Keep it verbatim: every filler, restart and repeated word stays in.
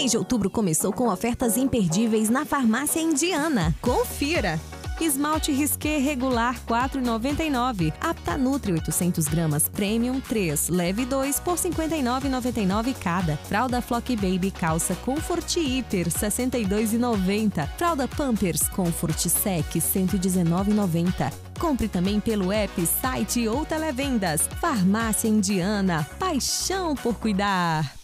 mês de outubro começou com ofertas imperdíveis na Farmácia Indiana. Confira! Esmalte Risqué regular quatro reais e noventa e nove centavos. Aptanutri oitocentos gramas Premium três, leve dois por cinquenta e nove reais e noventa e nove centavos cada. Fralda Flock Baby calça Comfort Hiper sessenta e dois reais e noventa centavos. Fralda Pampers Comfort Sec cento e dezenove reais e noventa centavos. Compre também pelo app, site ou televendas. Farmácia Indiana. Paixão por cuidar.